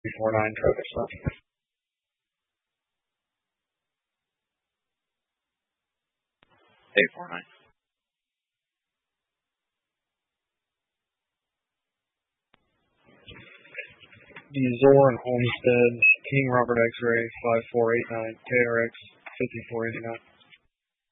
349 traffic stop. 849. The Zor and Homestead, King Robert X-Ray 5489, KRX 5489.